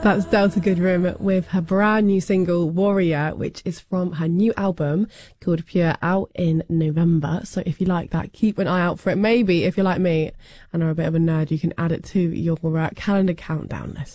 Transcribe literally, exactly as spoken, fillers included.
That's Delta Goodrem with her brand new single Warrior, which is from her new album called Pure, out in November. So if you like that, keep an eye out for it. Maybe if you're like me and are a bit of a nerd, you can add it to your uh, calendar countdown list.